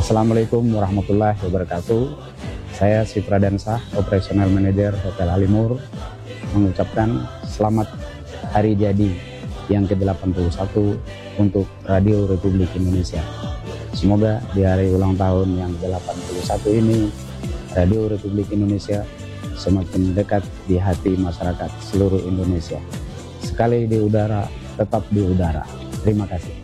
Assalamualaikum warahmatullahi wabarakatuh. Saya Sitra Dansa, Operational Manager Hotel Halimur, mengucapkan selamat hari jadi yang ke-81 untuk Radio Republik Indonesia. Semoga di hari ulang tahun yang ke-81 ini, Radio Republik Indonesia semakin dekat di hati masyarakat seluruh Indonesia. Sekali di udara, tetap di udara. Terima kasih.